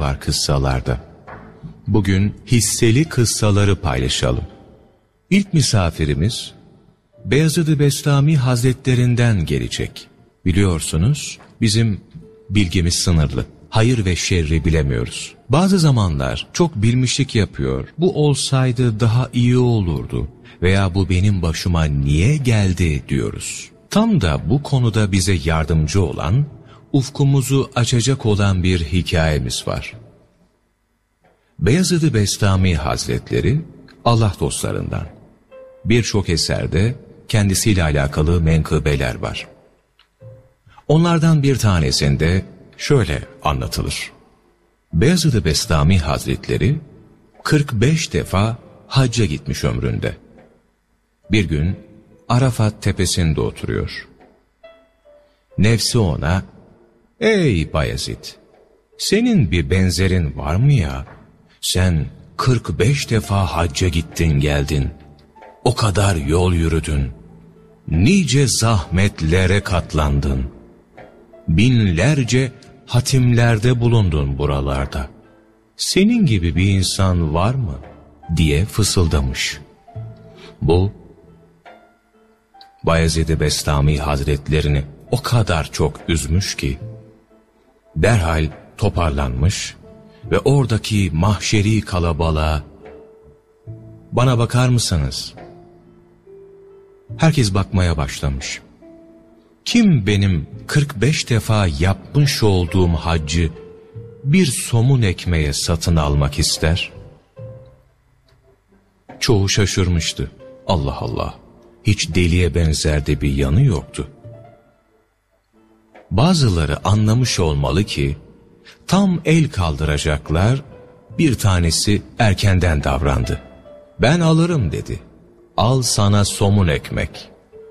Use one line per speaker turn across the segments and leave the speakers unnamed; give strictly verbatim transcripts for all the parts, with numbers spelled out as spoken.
var kıssalarda. Bugün hisseli kıssaları paylaşalım. İlk misafirimiz Beyazıt-ı Bestami Hazretlerinden gelecek. Biliyorsunuz bizim bilgimiz sınırlı. Hayır ve şerri bilemiyoruz. Bazı zamanlar çok bilmişlik yapıyor. Bu olsaydı daha iyi olurdu veya bu benim başıma niye geldi diyoruz. Tam da bu konuda bize yardımcı olan, ufkumuzu açacak olan bir hikayemiz var. Beyazıt-ı Bestami Hazretleri Allah dostlarından. Birçok eserde kendisiyle alakalı menkıbeler var. Onlardan bir tanesinde şöyle anlatılır. Beyazıt-ı Bestami Hazretleri kırk beş defa hacca gitmiş ömründe. Bir gün Arafat tepesinde oturuyor. Nefsi ona, "Ey Bayezid, senin bir benzerin var mı ya? Sen kırk beş defa hacca gittin geldin. O kadar yol yürüdün. Nice zahmetlere katlandın. Binlerce hatimlerde bulundun buralarda. Senin gibi bir insan var mı?" diye fısıldamış. Bu, Bayezid-i Bestami Hazretlerini o kadar çok üzmüş ki, derhal toparlanmış ve oradaki mahşeri kalabalığa, "Bana bakar mısınız?" Herkes bakmaya başlamış. Kim benim kırk beş defa yapmış olduğum haccı bir somun ekmeğe satın almak ister? Çoğu şaşırmıştı. Allah Allah, hiç deliye benzerdi bir yanı yoktu. Bazıları anlamış olmalı ki, tam el kaldıracaklar, bir tanesi erkenden davrandı. "Ben alırım" dedi. "Al sana somun ekmek."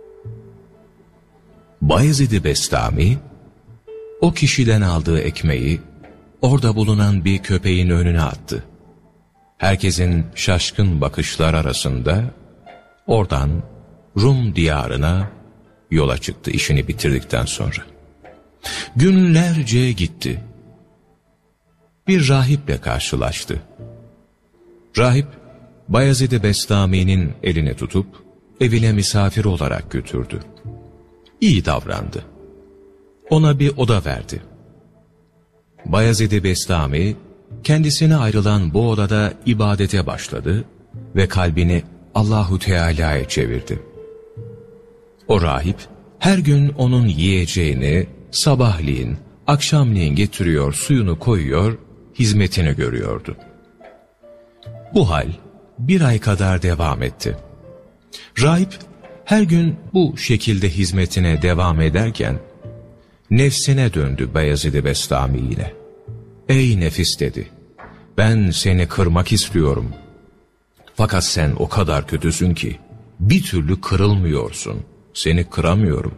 Bayezid-i Bestami, o kişiden aldığı ekmeği orada bulunan bir köpeğin önüne attı. Herkesin şaşkın bakışlar arasında oradan Rum diyarına yola çıktı işini bitirdikten sonra. Günlerce gitti. Bir rahiple karşılaştı. Rahip, Bayezid-i Bestami'nin elini tutup evine misafir olarak götürdü. İyi davrandı. Ona bir oda verdi. Bayezid-i Bestami kendisine ayrılan bu odada ibadete başladı ve kalbini Allahu Teala'ya çevirdi. O rahip her gün onun yiyeceğini sabahleyin, akşamleyin getiriyor, suyunu koyuyor, hizmetini görüyordu. Bu hal bir ay kadar devam etti. Rahip her gün bu şekilde hizmetine devam ederken nefsine döndü Bayezid-i Bestami ile. "Ey nefis" dedi, "ben seni kırmak istiyorum. Fakat sen o kadar kötüsün ki bir türlü kırılmıyorsun. Seni kıramıyorum."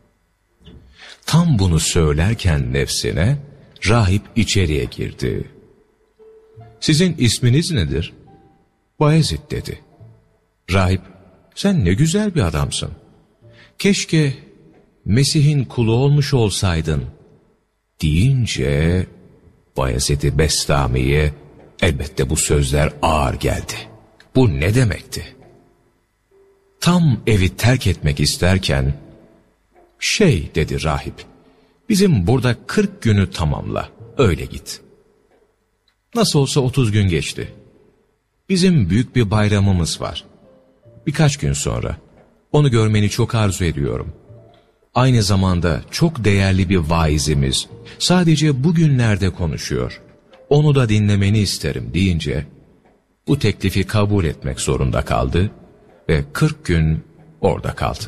Tam bunu söylerken nefsine rahip içeriye girdi. "Sizin isminiz nedir?" "Bayezid" dedi. Rahip, "Sen ne güzel bir adamsın. Keşke Mesih'in kulu olmuş olsaydın" deyince Bayezid-i Bestami'ye elbette bu sözler ağır geldi. Bu ne demekti? Tam evi terk etmek isterken, "Şey" dedi rahip, "bizim burada kırk günü tamamla, öyle git." Nasıl olsa otuz gün geçti. "Bizim büyük bir bayramımız var. Birkaç gün sonra. Onu görmeni çok arzu ediyorum. Aynı zamanda çok değerli bir vaizimiz sadece bugünlerde konuşuyor. Onu da dinlemeni isterim" deyince bu teklifi kabul etmek zorunda kaldı ve kırk gün orada kaldı.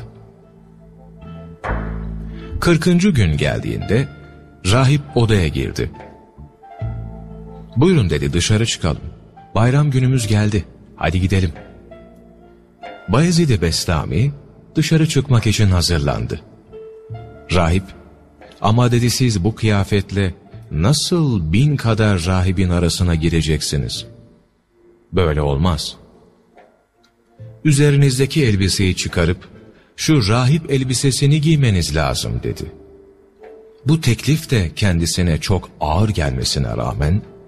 Kırkıncı gün geldiğinde rahip odaya girdi. "Buyurun" dedi, "dışarı çıkalım. Bayram günümüz geldi. Hadi gidelim." Bayezid-i Bestami dışarı çıkmak için hazırlandı. Rahip, "Ama" dedi, "siz bu kıyafetle nasıl bin kadar rahibin arasına gireceksiniz? Böyle olmaz. Üzerinizdeki elbiseyi çıkarıp şu rahip elbisesini giymeniz lazım" dedi. Bu teklif de kendisine çok ağır gelmesine rağmen